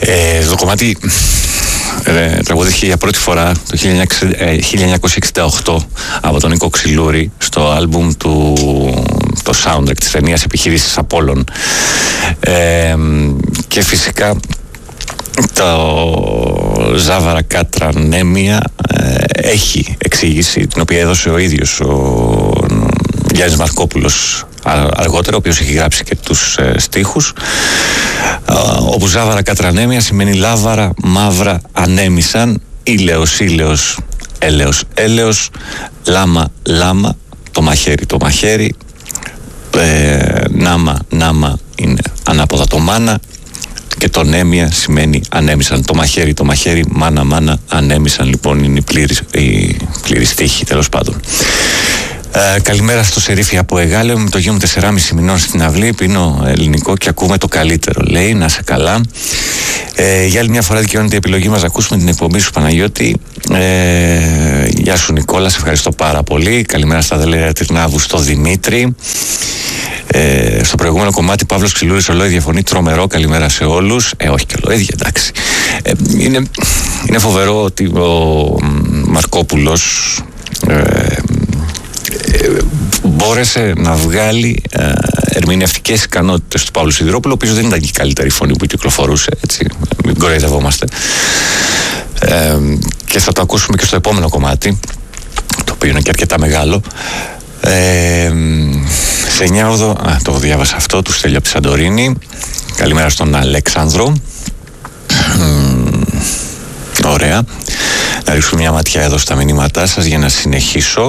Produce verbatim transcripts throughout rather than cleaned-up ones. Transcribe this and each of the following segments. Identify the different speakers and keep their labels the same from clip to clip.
Speaker 1: Ε, το κομμάτι ε, τραγουδήθηκε για πρώτη φορά το χίλια εννιακόσια εξήντα οκτώ από τον Νίκο Ξυλούρη στο άλμπουμ του, το soundtrack της ταινίας Επιχείρησης Απόλλων. Ε, και φυσικά το Ζάβαρα Κάτρα Νέμια ε, έχει εξήγηση, την οποία έδωσε ο ίδιος ο Γιάννης Μαρκόπουλος αργότερα, ο οποίος έχει γράψει και τους ε, στίχους, ε, όπου Ζάβαρα Κάτρα Νέμια σημαίνει λάβαρα μαύρα ανέμισαν, ήλαιος ήλαιος έλεος έλεος, λάμα λάμα, το μαχαίρι το μαχαίρι, ε, νάμα νάμα είναι ανάποδα το μάνα, και το νέμια σημαίνει ανέμισαν. Το μαχαίρι, το μαχαίρι, μάνα, μάνα, ανέμισαν. Λοιπόν, είναι η πλήρη, η πλήρη στίχη, τέλος πάντων. Ε, καλημέρα στο Σερίφη από Εγάλεο. Με το γιο μου τεσσεράμισι μηνών στην αυλή. Πίνω ελληνικό και ακούμε το καλύτερο. Λέει, να σε καλά. Ε, για άλλη μια φορά δικαιώνεται η επιλογή μας να ακούσουμε την εκπομπή σου, Παναγιώτη. Ε, γεια σου, Νικόλα. Σε ευχαριστώ πάρα πολύ. Καλημέρα στα Δελέρια Τυρνάβου, στο Δημήτρη. Ε, στο προηγούμενο κομμάτι Παύλος Ξυλούρης, ο Λόι διαφωνεί, τρομερό, καλημέρα σε όλους. Ε, όχι και ο Λόι, εντάξει. Ε, είναι, είναι φοβερό ότι ο Μαρκόπουλος ε, ε, μπόρεσε να βγάλει ε, ερμηνευτικές ικανότητες του Παύλου Σιδηρόπουλου, ο οποίος δεν ήταν και η καλύτερη φωνή που κυκλοφορούσε, έτσι, μην κοροϊδευόμαστε. Ε, και θα το ακούσουμε και στο επόμενο κομμάτι, το οποίο είναι και αρκετά μεγάλο. Ε, σε εννιά οδο, α, το διάβασα αυτό, του Στέλιο από τη Σαντορίνη. Καλημέρα στον Αλέξανδρο. Ωραία. Να ρίξουμε μια ματιά εδώ στα μηνύματά σας για να συνεχίσω.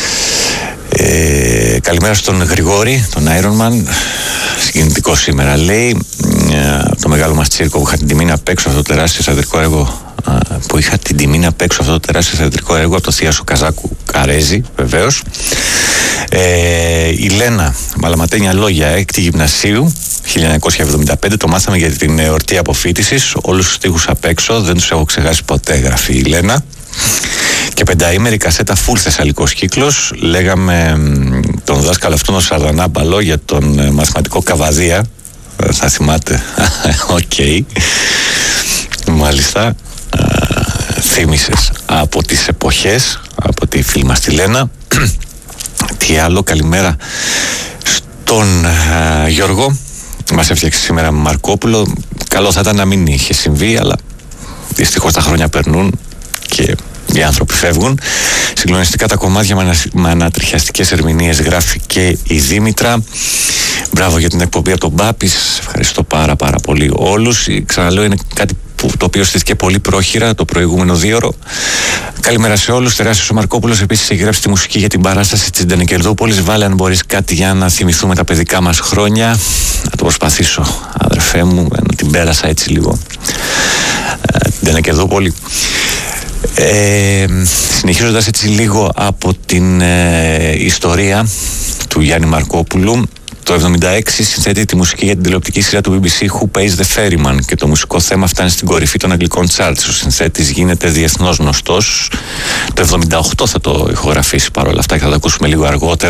Speaker 1: Ε, καλημέρα στον Γρηγόρη, τον Ironman. Συγκινητικό σήμερα, λέει. Ε, το μεγάλο μας τσίρκο που είχα την τιμή να παίξω αυτό το τεράστιο θεατρικό έργο που είχα την τιμή να παίξω αυτό το τεράστιο θεατρικό έργο από το Θίασο Καζάκου Καρέζη, βεβαίως. Ε, η Λένα, Μαλαματένια Λόγια, έκτη γυμνασίου, χίλια εννιακόσια εβδομήντα πέντε. Το μάθαμε για την εορτή αποφοίτησης. Όλους τους στίχους απ' έξω, δεν τους έχω ξεχάσει ποτέ, γράφει η Λένα. Και πενταήμερη κασέτα φουλ θεσσαλικός κύκλος. Λέγαμε τον δάσκαλο αυτόν τον Σαρδανάμπαλο για τον μαθηματικό Καβαδία. Θα θυμάται. Οκ. Okay. Μάλιστα. Θύμισες από τις εποχές, από τη φίλη μας τη Λένα. Τι άλλο, καλημέρα στον uh, Γιώργο. Μας έφτιαξε σήμερα με Μαρκόπουλο. Καλό θα ήταν να μην είχε συμβεί, αλλά δυστυχώς τα χρόνια περνούν και οι άνθρωποι φεύγουν. Συγκλονιστικά τα κομμάτια με, ανα, με ανατριχιαστικές ερμηνείες, γράφει και η Δήμητρα. Μπράβο για την εκπομπή από τον Μπάπης. Ευχαριστώ πάρα πάρα πολύ όλους. Ξαναλέω, είναι κάτι που, το οποίο στήθηκε πολύ πρόχειρα το προηγούμενο δίωρο. Καλημέρα σε όλους. Τεράστιος ο Μαρκόπουλος επίσης έχει γράψει τη μουσική για την παράσταση της Ντενεκερδούπολης. Βάλε αν μπορείς κάτι για να θυμηθούμε τα παιδικά μας χρόνια. Να το προσπαθήσω, αδερφέ μου, να την πέρασα έτσι λίγο. Την Ντενεκερδούπολη. Ε, συνεχίζοντας έτσι λίγο από την ε, ιστορία του Γιάννη Μαρκόπουλου, το εβδομήντα έξι συνθέτει τη μουσική για την τηλεοπτική σειρά του μπι μπι σι Who Pays the Ferryman και το μουσικό θέμα φτάνει στην κορυφή των αγγλικών charts. Ο συνθέτης γίνεται διεθνώς γνωστός. Το εβδομήντα οκτώ θα το ηχογραφήσει παρόλα αυτά και θα το ακούσουμε λίγο αργότερα.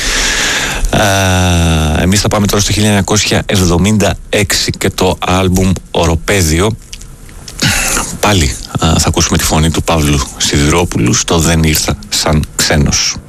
Speaker 1: Ε, εμείς θα πάμε τώρα στο χίλια εννιακόσια εβδομήντα έξι και το άλμπουμ Οροπέδιο. Πάλι α, θα ακούσουμε τη φωνή του Παύλου Σιδηρόπουλου στο «Δεν ήρθα σαν ξένος».